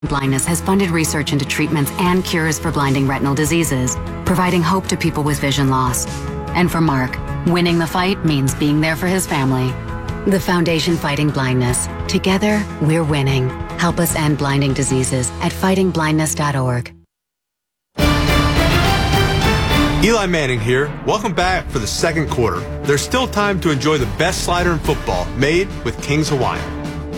Blindness has funded research into treatments and cures for blinding retinal diseases, providing hope to people with vision loss. And for Mark, winning the fight means being there for his family. The Foundation Fighting Blindness. Together, we're winning. Help us end blinding diseases at fightingblindness.org. Eli Manning here. Welcome back for the second quarter. There's still time to enjoy the best slider in football, made with King's Hawaiian.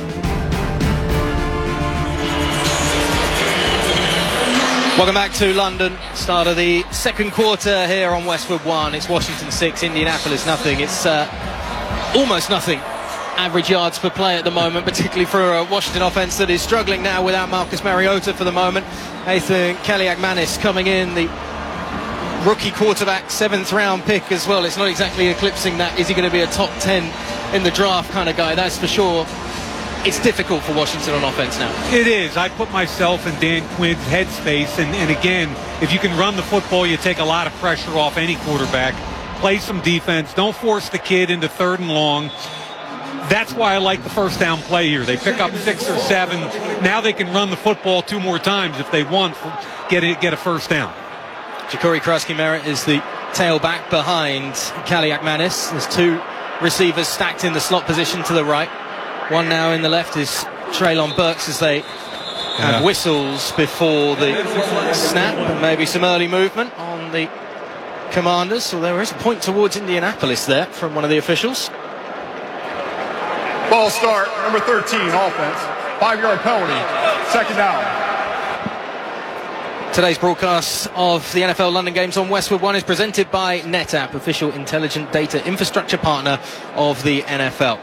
Welcome back to London. Start of the second quarter here on Westwood 1. It's Washington 6, Indianapolis nothing. It's almost nothing average yards per play at the moment, particularly for a Washington offense that is struggling now without Marcus Mariota for the moment. Ethan Kaliakmanis coming in, the rookie quarterback, 7th round pick as well. It's not exactly eclipsing that. Is he going to be a top 10 in the draft kind of guy? That's for sure. It's difficult for Washington on offense now. It is. I put myself in Dan Quinn's headspace, and again, if you can run the football, you take a lot of pressure off any quarterback. Play some defense. Don't force the kid into 3rd and long. That's why I like the first down play here. They pick up 6 or 7. Now they can run the football 2 more times if they want, get a first down. Ja'Cory Krusky-Merritt is the tailback behind Kaliakmanis. There's 2 receivers stacked in the slot position to the right. One now in the left is Treylon Burks as they have whistles before the snap, and maybe some early movement on the Commanders. So there is a point towards Indianapolis there from one of the officials. Ball start, number 13, offense. 5-yard penalty, 2nd down. Today's broadcast of the NFL London Games on Westwood 1 is presented by NetApp, official intelligent data infrastructure partner of the NFL.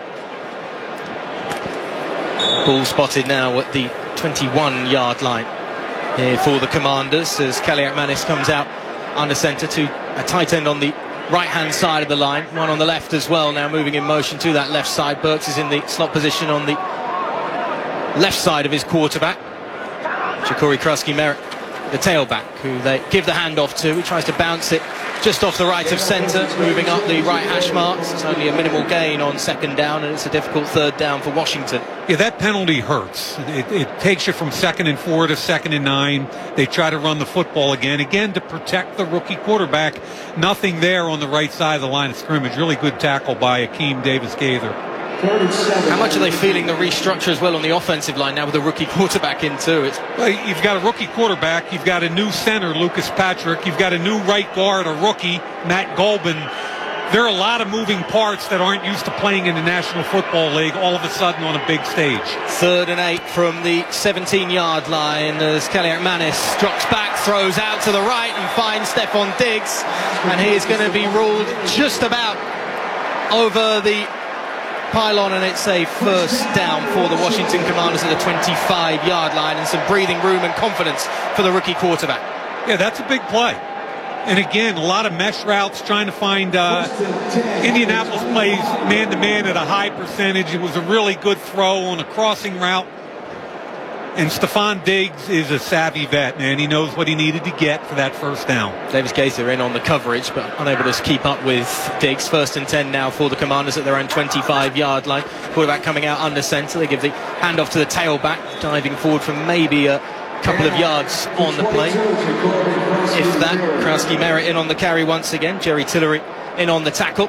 Ball spotted now at the 21-yard line here for the Commanders as Kaliakmanis comes out under center to a tight end on the right-hand side of the line. One on the left as well, now moving in motion to that left side. Burks is in the slot position on the left side of his quarterback. Ja'Cory Krusky-Merritt, the tailback, who they give the handoff to. He tries to bounce it just off the right of centre, moving up the right hash marks. It's only a minimal gain on 2nd down, and it's a difficult 3rd down for Washington. Yeah, that penalty hurts. It takes you from 2nd and 4 to 2nd and 9. They try to run the football again to protect the rookie quarterback. Nothing there on the right side of the line of scrimmage. Really good tackle by Akeem Davis-Gaither. How much are they feeling the restructure as well on the offensive line now with a rookie quarterback in too? Well, you've got a rookie quarterback, you've got a new center, Lucas Patrick, you've got a new right guard, a rookie, Matt Golban. There are a lot of moving parts that aren't used to playing in the National Football League all of a sudden on a big stage. 3rd and 8 from the 17-yard line as Kaliakmanis drops back, throws out to the right and finds Stephon Diggs, and he is going to be ruled just about over the pylon, and it's a 1st down for the Washington Commanders at the 25-yard line, and some breathing room and confidence for the rookie quarterback. Yeah, that's a big play. And again, a lot of mesh routes, trying to find Indianapolis plays man-to-man at a high percentage. It was a really good throw on a crossing route. And Stephon Diggs is a savvy vet, man. He knows what he needed to get for that 1st down. Davis-Gaither in on the coverage, but unable to keep up with Diggs. 1st and 10 now for the Commanders at their own 25-yard line. Quarterback coming out under center. They give the handoff to the tailback, diving forward from maybe a couple of yards on the play. If that, Krusky-Merritt in on the carry once again. Jerry Tillery in on the tackle.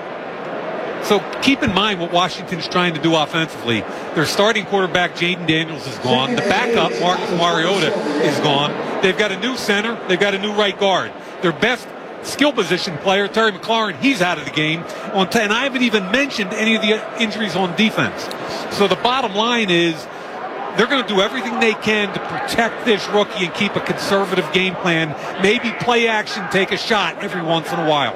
So keep in mind what Washington's trying to do offensively. Their starting quarterback, Jaden Daniels, is gone. The backup, Marcus Mariota, is gone. They've got a new center. They've got a new right guard. Their best skill position player, Terry McLaurin, he's out of the game. And I haven't even mentioned any of the injuries on defense. So the bottom line is they're going to do everything they can to protect this rookie and keep a conservative game plan. Maybe play action, take a shot every once in a while.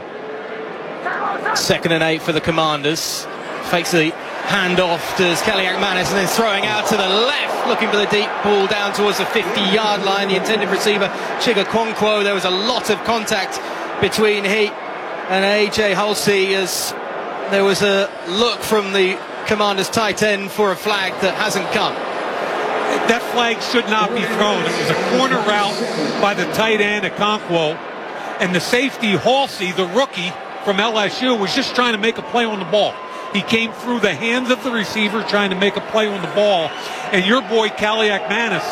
2nd and 8 for the Commanders. Fakes the handoff to Kaliakmanis and then throwing out to the left, looking for the deep ball down towards the 50-yard line. The intended receiver, Chig Okonkwo. There was a lot of contact between he and A.J. Halsey as there was a look from the Commanders tight end for a flag that hasn't come. That flag should not be thrown. It was a corner route by the tight end, Okonkwo, and the safety, Halsey, the rookie from LSU, was just trying to make a play on the ball. He came through the hands of the receiver trying to make a play on the ball. And your boy, Kaliak Manis,